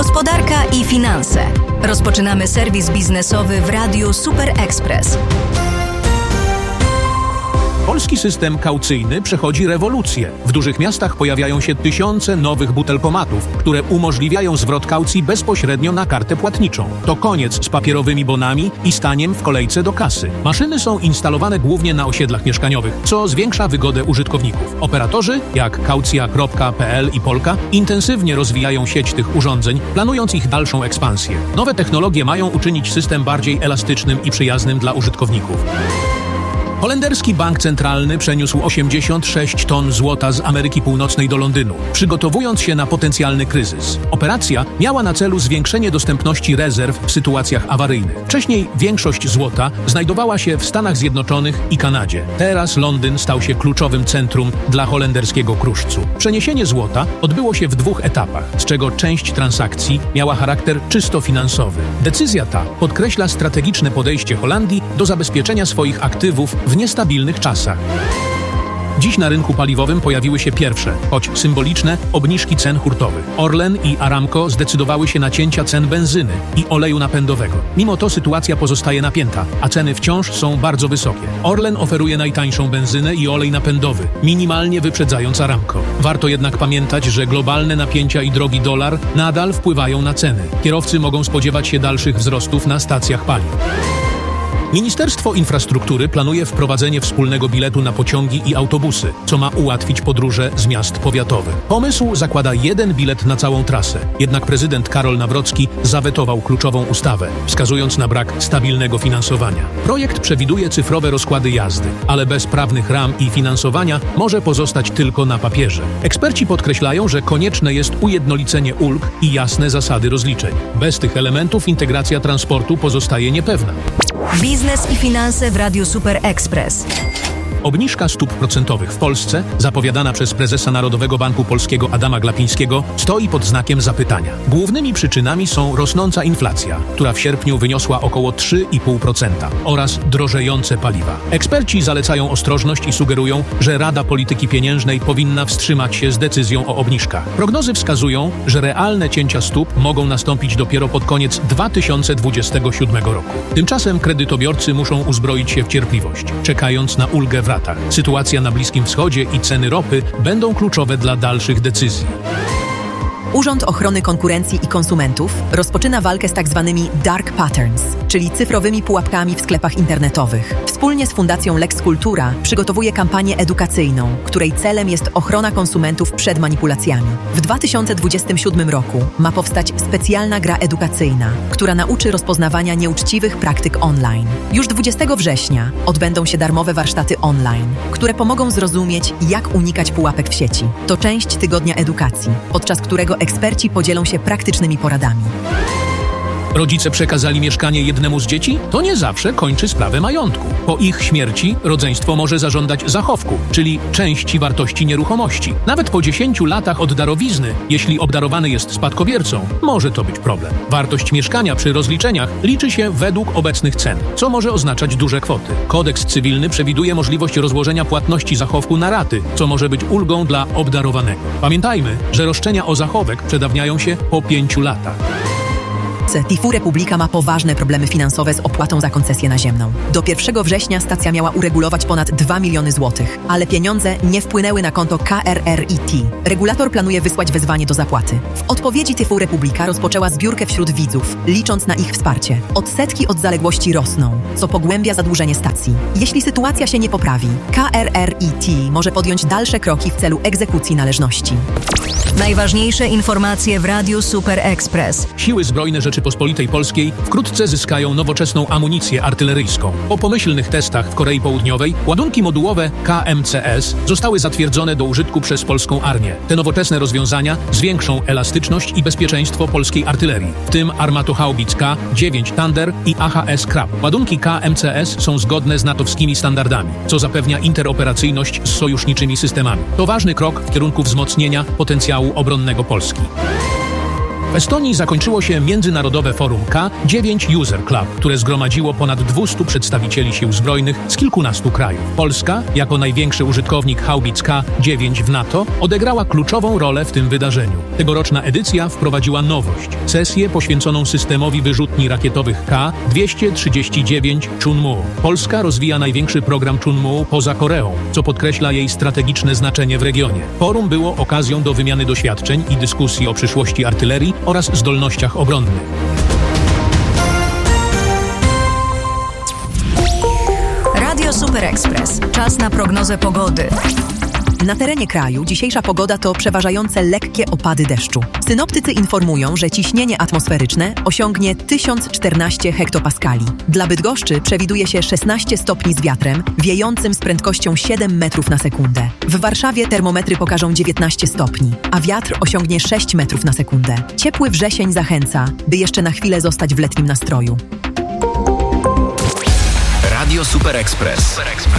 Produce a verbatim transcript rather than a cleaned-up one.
Gospodarka i finanse. Rozpoczynamy serwis biznesowy w Radiu Super Express. Polski system kaucyjny przechodzi rewolucję. W dużych miastach pojawiają się tysiące nowych butelkomatów, które umożliwiają zwrot kaucji bezpośrednio na kartę płatniczą. To koniec z papierowymi bonami i staniem w kolejce do kasy. Maszyny są instalowane głównie na osiedlach mieszkaniowych, co zwiększa wygodę użytkowników. Operatorzy, jak kaucja kropka p l i Polka, intensywnie rozwijają sieć tych urządzeń, planując ich dalszą ekspansję. Nowe technologie mają uczynić system bardziej elastycznym i przyjaznym dla użytkowników. Holenderski Bank Centralny przeniósł osiemdziesiąt sześć ton złota z Ameryki Północnej do Londynu, przygotowując się na potencjalny kryzys. Operacja miała na celu zwiększenie dostępności rezerw w sytuacjach awaryjnych. Wcześniej większość złota znajdowała się w Stanach Zjednoczonych i Kanadzie. Teraz Londyn stał się kluczowym centrum dla holenderskiego kruszcu. Przeniesienie złota odbyło się w dwóch etapach, z czego część transakcji miała charakter czysto finansowy. Decyzja ta podkreśla strategiczne podejście Holandii do zabezpieczenia swoich aktywów w niestabilnych czasach. Dziś na rynku paliwowym pojawiły się pierwsze, choć symboliczne, obniżki cen hurtowych. Orlen i Aramco zdecydowały się na cięcia cen benzyny i oleju napędowego. Mimo to sytuacja pozostaje napięta, a ceny wciąż są bardzo wysokie. Orlen oferuje najtańszą benzynę i olej napędowy, minimalnie wyprzedzając Aramco. Warto jednak pamiętać, że globalne napięcia i drogi dolar nadal wpływają na ceny. Kierowcy mogą spodziewać się dalszych wzrostów na stacjach paliw. Ministerstwo Infrastruktury planuje wprowadzenie wspólnego biletu na pociągi i autobusy, co ma ułatwić podróże z miast powiatowych. Pomysł zakłada jeden bilet na całą trasę, jednak prezydent Karol Nawrocki zawetował kluczową ustawę, wskazując na brak stabilnego finansowania. Projekt przewiduje cyfrowe rozkłady jazdy, ale bez prawnych ram i finansowania może pozostać tylko na papierze. Eksperci podkreślają, że konieczne jest ujednolicenie ulg i jasne zasady rozliczeń. Bez tych elementów integracja transportu pozostaje niepewna. Biznes i finanse w Radiu Super Express. Obniżka stóp procentowych w Polsce, zapowiadana przez prezesa Narodowego Banku Polskiego Adama Glapińskiego, stoi pod znakiem zapytania. Głównymi przyczynami są rosnąca inflacja, która w sierpniu wyniosła około trzy i pół procent oraz drożejące paliwa. Eksperci zalecają ostrożność i sugerują, że Rada Polityki Pieniężnej powinna wstrzymać się z decyzją o obniżkach. Prognozy wskazują, że realne cięcia stóp mogą nastąpić dopiero pod koniec dwa tysiące dwudziestego siódmego roku. Tymczasem kredytobiorcy muszą uzbroić się w cierpliwość, czekając na ulgę w latach. Sytuacja na Bliskim Wschodzie i ceny ropy będą kluczowe dla dalszych decyzji. Urząd Ochrony Konkurencji i Konsumentów rozpoczyna walkę z tak zwanymi dark patterns, czyli cyfrowymi pułapkami w sklepach internetowych. Wspólnie z Fundacją Lex Kultura przygotowuje kampanię edukacyjną, której celem jest ochrona konsumentów przed manipulacjami. W dwa tysiące dwudziestym siódmym roku ma powstać specjalna gra edukacyjna, która nauczy rozpoznawania nieuczciwych praktyk online. Już dwudziestego września odbędą się darmowe warsztaty online, które pomogą zrozumieć, jak unikać pułapek w sieci. To część tygodnia edukacji, podczas którego eksperci podzielą się praktycznymi poradami. Rodzice przekazali mieszkanie jednemu z dzieci? To nie zawsze kończy sprawę majątku. Po ich śmierci rodzeństwo może zażądać zachowku, czyli części wartości nieruchomości. Nawet po dziesięciu latach od darowizny, jeśli obdarowany jest spadkobiercą, może to być problem. Wartość mieszkania przy rozliczeniach liczy się według obecnych cen, co może oznaczać duże kwoty. Kodeks cywilny przewiduje możliwość rozłożenia płatności zachowku na raty, co może być ulgą dla obdarowanego. Pamiętajmy, że roszczenia o zachowek przedawniają się po pięciu latach. Tifu Republika ma poważne problemy finansowe z opłatą za koncesję naziemną. Do pierwszego września stacja miała uregulować ponad dwa miliony złotych, ale pieniądze nie wpłynęły na konto K R R I T. Regulator planuje wysłać wezwanie do zapłaty. W odpowiedzi Tifu Republika rozpoczęła zbiórkę wśród widzów, licząc na ich wsparcie. Odsetki od zaległości rosną, co pogłębia zadłużenie stacji. Jeśli sytuacja się nie poprawi, K R R I T może podjąć dalsze kroki w celu egzekucji należności. Najważniejsze informacje w Radiu Super Express. Siły Zbrojne Rzeczypospolitej Polskiej wkrótce zyskają nowoczesną amunicję artyleryjską. Po pomyślnych testach w Korei Południowej ładunki modułowe K M C S zostały zatwierdzone do użytku przez polską armię. Te nowoczesne rozwiązania zwiększą elastyczność i bezpieczeństwo polskiej artylerii, w tym armatohaubic K dziewięć Thunder i A H S Krab. Ładunki K M C S są zgodne z natowskimi standardami, co zapewnia interoperacyjność z sojuszniczymi systemami. To ważny krok w kierunku wzmocnienia potencjału obronnego Polski. W Estonii zakończyło się Międzynarodowe Forum K dziewięć User Club, które zgromadziło ponad dwieście przedstawicieli sił zbrojnych z kilkunastu krajów. Polska, jako największy użytkownik haubic K dziewięć w NATO, odegrała kluczową rolę w tym wydarzeniu. Tegoroczna edycja wprowadziła nowość. Sesję poświęconą systemowi wyrzutni rakietowych K dwieście trzydzieści dziewięć Chunmoo. Polska rozwija największy program Chunmoo poza Koreą, co podkreśla jej strategiczne znaczenie w regionie. Forum było okazją do wymiany doświadczeń i dyskusji o przyszłości artylerii oraz zdolnościach obronnych. Radio Super Express. Czas na prognozę pogody. Na terenie kraju dzisiejsza pogoda to przeważające lekkie opady deszczu. Synoptycy informują, że ciśnienie atmosferyczne osiągnie tysiąc czternaście hektopaskali. Dla Bydgoszczy przewiduje się szesnaście stopni z wiatrem, wiejącym z prędkością siedem metrów na sekundę. W Warszawie termometry pokażą dziewiętnaście stopni, a wiatr osiągnie sześć metrów na sekundę. Ciepły wrzesień zachęca, by jeszcze na chwilę zostać w letnim nastroju. Radio Super Express.